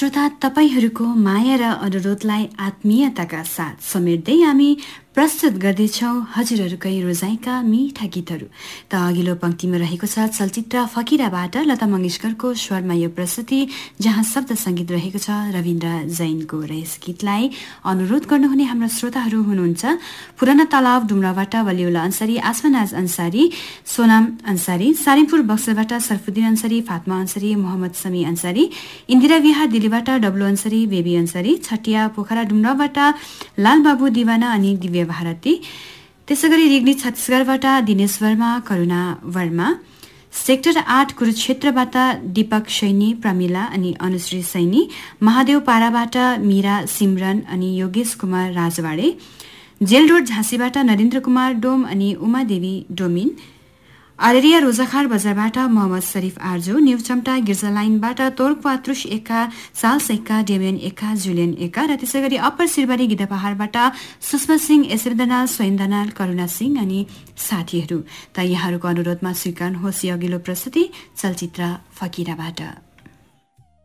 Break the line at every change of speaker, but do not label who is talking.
श्रोता, तपाईहरूको माया र अनुरोधलाई आत्मीयताका साथ समेट्दै हामी प्रस्तुत गर्दैछौँ हजुरहरूकै रोजाइका मिठा गीतहरू। त अघिल्लो पंक्तिमा रहेको छ चलचित्र फकिराबाट लता मंगेशकरको स्वरमा यो प्रस्तुति, जहाँ शब्द सङ्गीत रहेको छ रविन्द्र जैनको। र यस गीतलाई अनुरोध गर्नुहुने हाम्रो श्रोताहरू हुनुहुन्छ पुराना तालाब डुम्राबाट वलिउल्ला अन्सारी, आसमानाज अन्सारी, सोनाम अन्सारी, सारिमपुर बक्सरबाट सरफुद्दिन अन्सारी, फातमा अन्सारी, मोहम्मद समी अन्सारी, इन्दिरा विहार दिल्लीबाट डब्लु अन्सारी, बेबी अन्सारी, छटिया पोखरा डुम्राबाट लालबाबु दिवाना अनि दिव्य भारती, त्यसै गरी रिग्नी छत्तीसगढबाट दिनेश वर्मा, करुणा वर्मा, सेक्टर 8 कुरुक्षेत्रबाट दीपक सैनी, प्रमिला अनि अनुश्री सैनी, महादेव पाराबाट मीरा सिमरन अनि योगेश कुमार राजवाडे, जेल रोड झाँसीबाट नरेन्द्र कुमार डोम अनि उमादेवी डोमिन, अरेरिया रोजाखार बजारबाट मोहम्मद शरीफ आर्जु, न्यू चम्टा गिर्जा लाइनबाट तोर्क पात्रुष एका, चार्ल्स एका, डेमियन एका, जुलियन एका, र त्यसै गरी अप्पर सिरबारी गिद्धपहाडबाट सुषमा सिंह, एसएम दनाल, स्वयं दनाल, करुणा सिंह अनि साथीहरू। त यहाँहरूको अनुरोधमा स्वीकार होस् यो अघिल्लो प्रस्तुति चलचित्र फकिराबाट।